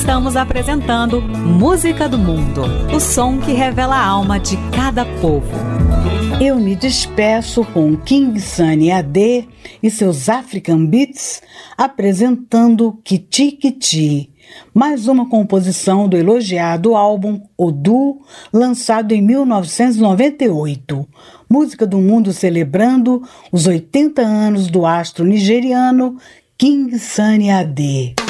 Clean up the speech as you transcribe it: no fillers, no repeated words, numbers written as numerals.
Estamos apresentando Música do Mundo, o som que revela a alma de cada povo. Eu me despeço com King Sunny AD e seus African Beats apresentando Kiti Kiti, mais uma composição do elogiado álbum Odu, lançado em 1998. Música do Mundo celebrando os 80 anos do astro nigeriano King Sunny AD.